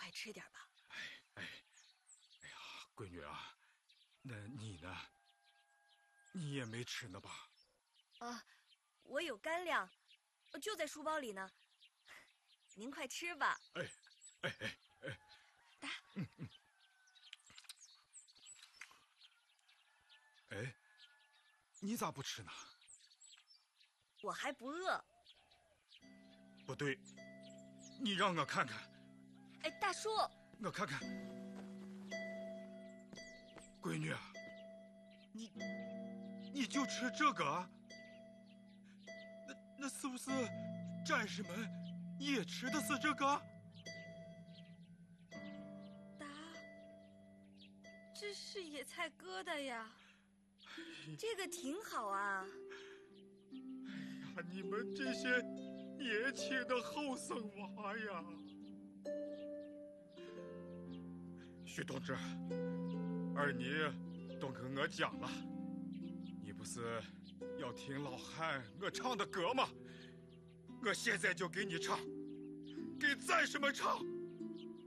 快吃点吧。 哎呀，闺女啊，那你呢？你也没吃呢吧？ 啊，我有干粮，就在书包里呢。您快吃吧。 哎， 打。 哎，你咋不吃呢？ 我还不饿。 不对，你让我看看。 哎，大叔， 我看看。闺女啊，你就吃这个啊？那是不是战士们也吃的是这个？ 达，这是野菜疙瘩呀，这个挺好啊。 哎呀，你们这些年轻的后生娃呀！徐同志，二妮都跟我讲了，你不是要听老汉我唱的歌吗？我现在就给你唱，给战士们唱。